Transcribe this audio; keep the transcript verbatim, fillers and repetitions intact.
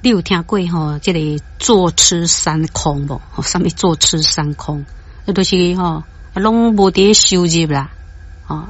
你有听过吼？这个坐吃山空无？吼，什么坐吃山空？那都是吼，拢无伫收入啦。